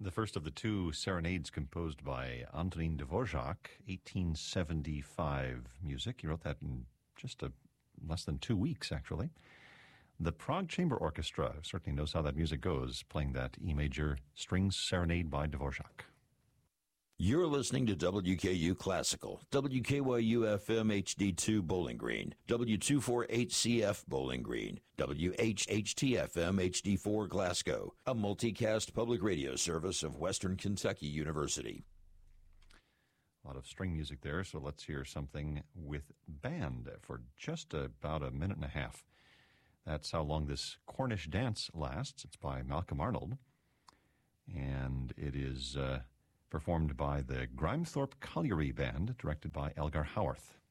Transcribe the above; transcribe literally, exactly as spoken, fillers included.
The first of the two serenades composed by Antonín Dvořák, eighteen seventy-five music. He wrote that in just a, less than two weeks, actually. The Prague Chamber Orchestra certainly knows how that music goes, playing that E major Strings Serenade by Dvořák. You're listening to W K U Classical, W K Y U F M H D two Bowling Green, W two forty-eight C F Bowling Green, W H H T F M H D four Glasgow, a multicast public radio service of Western Kentucky University. A lot of string music there, so let's hear something with band for just about a minute and a half. That's how long this Cornish dance lasts. It's by Malcolm Arnold, and it is... Uh, performed by the Grimethorpe Colliery Band, directed by Elgar Howarth.